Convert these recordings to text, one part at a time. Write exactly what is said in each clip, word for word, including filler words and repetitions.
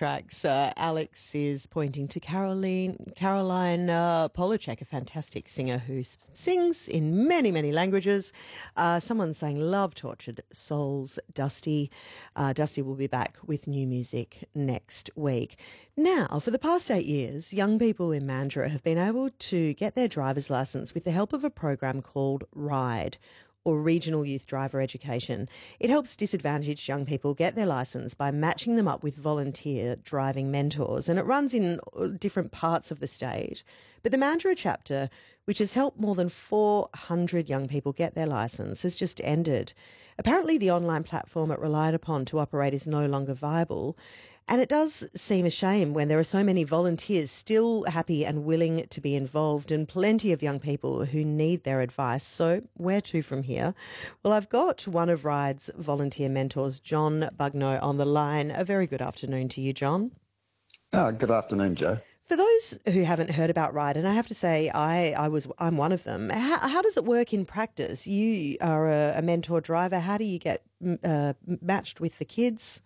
tracks. Uh, Alex is pointing to Caroline, Caroline uh, Polachek, a fantastic singer who s- sings in many, many languages. Uh, someone's saying, love Tortured Souls, Dusty. Uh, Dusty will be back with new music next week. Now, for the past eight years, young people in Mandurah have been able to get their driver's licence with the help of a program called RIDE, or Regional Youth Driver Education. It helps disadvantaged young people get their licence by matching them up with volunteer driving mentors, and it runs in different parts of the state. But the Mandurah chapter, which has helped more than four hundred young people get their licence, has just ended. Apparently the online platform it relied upon to operate is no longer viable, and it does seem a shame when there are so many volunteers still happy and willing to be involved, and plenty of young people who need their advice. So where to from here? Well, I've got one of RIDE's volunteer mentors, John Bugno, on the line. A very good afternoon to you, John. Oh, good afternoon, Joe. For those who haven't heard about RIDE, and I have to say I, I was, I'm one of them, how, how does it work in practice? You are a, a mentor driver. How do you get uh, matched with the kids?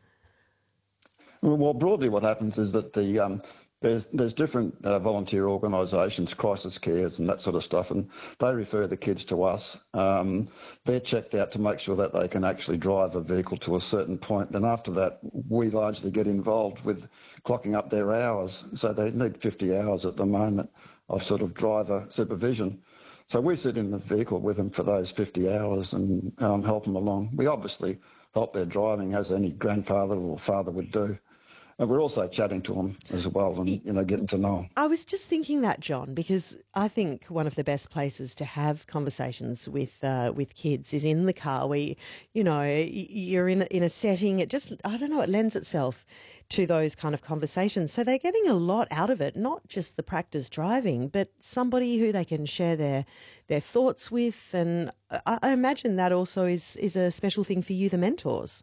Well, broadly what happens is that the um, there's there's different uh, volunteer organisations, crisis cares and that sort of stuff, and they refer the kids to us. Um, they're checked out to make sure that they can actually drive a vehicle to a certain point. Then after that, we largely get involved with clocking up their hours. So they need fifty hours at the moment of sort of driver supervision. So we sit in the vehicle with them for those fifty hours and um, help them along. We obviously help their driving as any grandfather or father would do. And we're also chatting to them as well and, you know, getting to know them. I was just thinking that, John, because I think one of the best places to have conversations with uh, with kids is in the car where, you, you know, you're in, in a setting. It just, I don't know, it lends itself to those kind of conversations. So they're getting a lot out of it, not just the practice driving, but somebody who they can share their their thoughts with. And I, I imagine that also is, is a special thing for you, the mentors.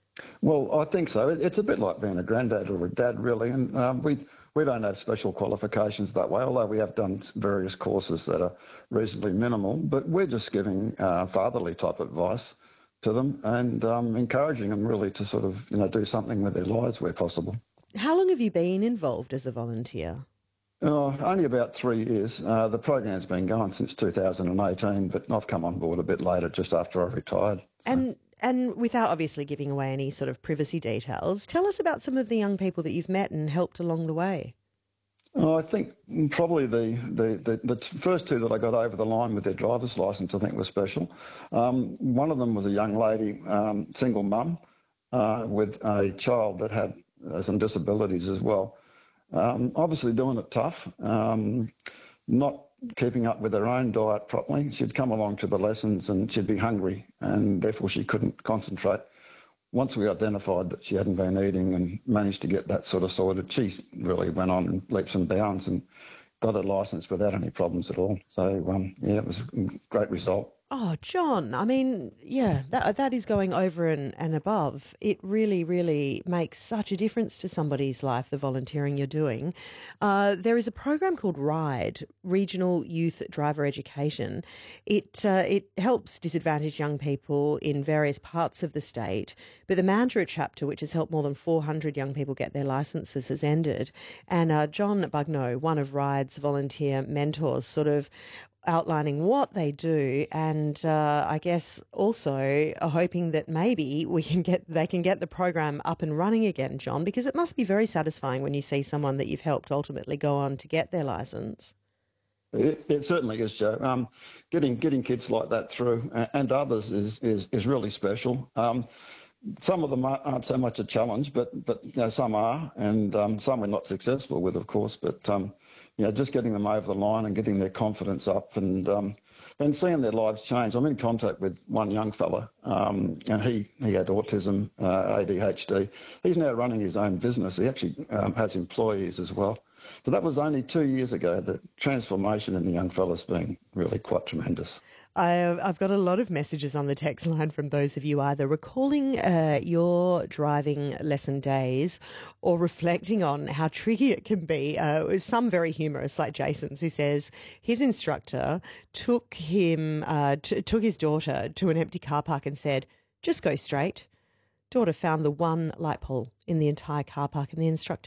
Well, I think so. It's a bit like being a granddad or a dad, really. And um, we we don't have special qualifications that way, although we have done various courses that are reasonably minimal. But we're just giving uh, fatherly type advice to them and um, encouraging them really to sort of, you know, do something with their lives where possible. How long have you been involved as a volunteer? Uh, only about three years. Uh, the program's been going since two thousand eighteen, but I've come on board a bit later, just after I retired. So. And and without obviously giving away any sort of privacy details, tell us about some of the young people that you've met and helped along the way. Oh, I think probably the, the, the, the first two that I got over the line with their driver's licence I think were special. Um, one of them was a young lady, um, single mum, uh, with a child that had uh, some disabilities as well. Um, obviously doing it tough, um, not keeping up with her own diet properly. She'd come along to the lessons and she'd be hungry and therefore she couldn't concentrate. Once we identified that she hadn't been eating and managed to get that sort of sorted, she really went on in leaps and bounds and got a licence without any problems at all. So, um, yeah, it was a great result. Oh, John, I mean, yeah, that that is going over and, and above. It really, really makes such a difference to somebody's life, the volunteering you're doing. Uh, there is a program called RIDE, Regional Youth Driver Education. It uh, it helps disadvantaged young people in various parts of the state, but the Mandurah chapter, which has helped more than four hundred young people get their licences, has ended. And uh, John Bugno, one of RIDE's volunteer mentors, sort of outlining what they do, and uh, I guess also hoping that maybe we can get they can get the program up and running again, John, because it must be very satisfying when you see someone that you've helped ultimately go on to get their licence. It, it certainly is, Joe. Um, getting getting kids like that through and others is is, is really special. Um, some of them aren't so much a challenge, but but you know, some are, and um, some we're not successful with, of course. But um, you know, just getting them over the line and getting their confidence up, and um, then seeing their lives change. I'm in contact with one young fella, um, and he he had autism, uh, A D H D. He's now running his own business. He actually um, has employees as well. So that was only two years ago. The transformation in the young fella's been really quite tremendous. I, I've got a lot of messages on the text line from those of you either recalling uh, your driving lesson days or reflecting on how tricky it can be. Uh, some very humorous, like Jason's, who says his instructor took him, uh, t- took his daughter to an empty car park and said, "Just go straight." Daughter found the one light pole in the entire car park, and the instructor